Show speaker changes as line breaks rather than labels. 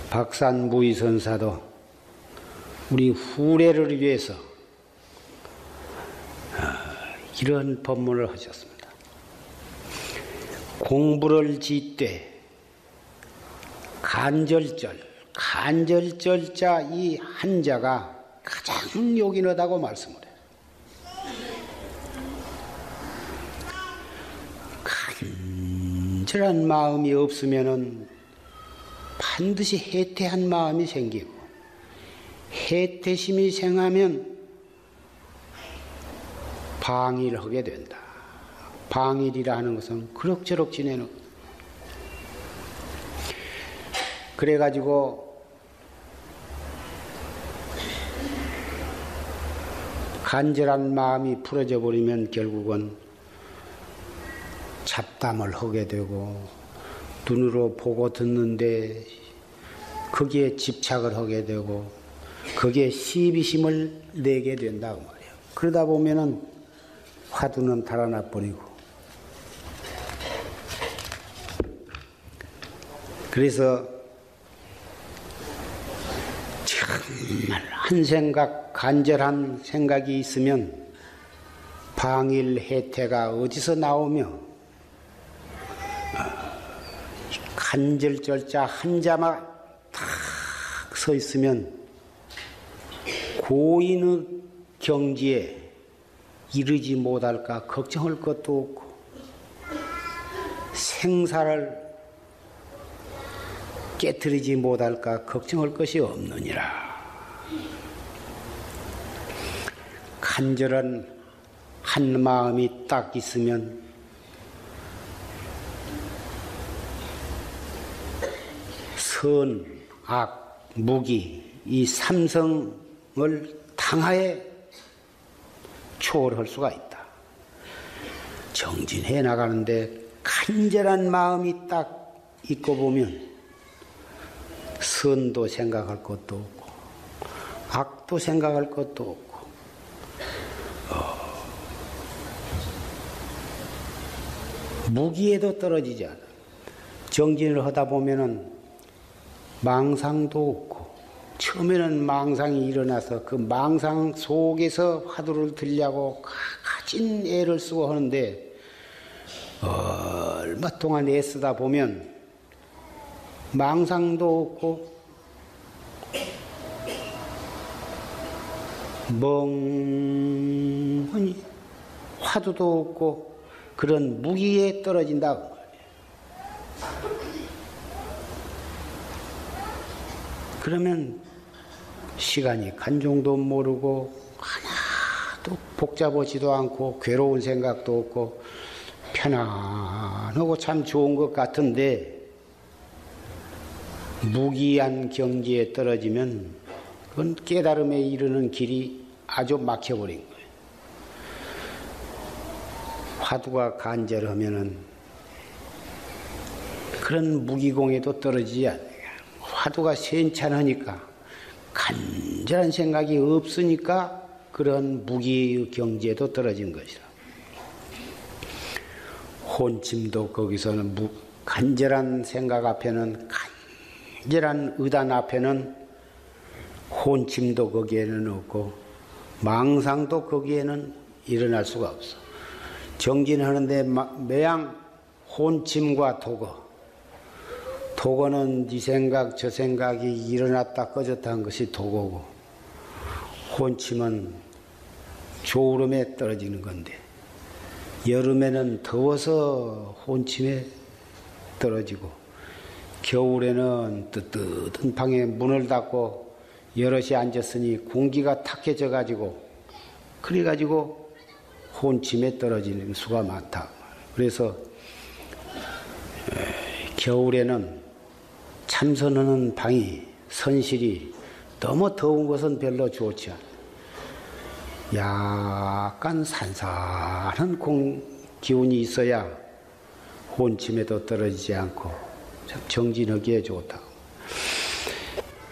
박산무의선사도 우리 후래를 위해서 이런 법문을 하셨습니다. 공부를 짓되 간절절자 이 한자가 가장 요긴하다고 말씀을 해요. 간절한 마음이 없으면은 반드시 해태한 마음이 생기고, 해태심이 생하면 방일하게 된다. 방일이라 하는 것은 그럭저럭 지내는 것. 그래가지고 간절한 마음이 풀어져 버리면 결국은 잡담을 하게 되고, 눈으로 보고 듣는데 거기에 집착을 하게 되고, 거기에 시비심을 내게 된다고 말이에요. 그러다 보면은 화두는 달아나 버리고. 그래서 정말 한 생각, 간절한 생각이 있으면 방일 해태가 어디서 나오며, 간절절자 한자만 탁 서 있으면 고인의 경지에 이르지 못할까 걱정할 것도 없고, 생사를 깨뜨리지 못할까 걱정할 것이 없느니라. 간절한 한 마음이 딱 있으면 선, 악, 무기 이 삼성을 당하에 초월할 수가 있다. 정진해 나가는데 간절한 마음이 딱 있고 보면 선도 생각할 것도 없고 악도 생각할 것도 없고 무기에도 떨어지지 않아. 정진을 하다 보면은 망상도 없고, 처음에는 망상이 일어나서 그 망상 속에서 화두를 들려고 가진 애를 쓰고 하는데, 얼마 동안 애쓰다 보면 망상도 없고 멍하니 화두도 없고 그런 무기에 떨어진다고 말이에요. 그러면 시간이 간 줄도 모르고 하나도 복잡하지도 않고 괴로운 생각도 없고 편안하고 참 좋은 것 같은데, 무기한 경지에 떨어지면 그건 깨달음에 이르는 길이 아주 막혀버린 거예요. 화두가 간절하면은 그런 무기공에도 떨어지지 않아요. 화두가 센찬하니까, 간절한 생각이 없으니까 그런 무기의 경지에도 떨어진 것이다. 혼침도 거기서는 간절한 생각 앞에는, 간절한 의단 앞에는 혼침도 거기에는 없고 망상도 거기에는 일어날 수가 없어. 정진하는데 매양 혼침과 도거는 이 생각 저 생각이 일어났다 꺼졌다 한 것이 도거고, 혼침은 졸음에 떨어지는 건데, 여름에는 더워서 혼침에 떨어지고, 겨울에는 뜨뜻한 방에 문을 닫고 여럿이 앉았으니 공기가 탁해져 가지고, 그래 가지고 혼침에 떨어지는 수가 많다. 그래서 겨울에는 참선하는 방이, 선실이 너무 더운 것은 별로 좋지 않아. 약간 산산한 기운이 있어야 혼침에도 떨어지지 않고 정진하기에 좋다.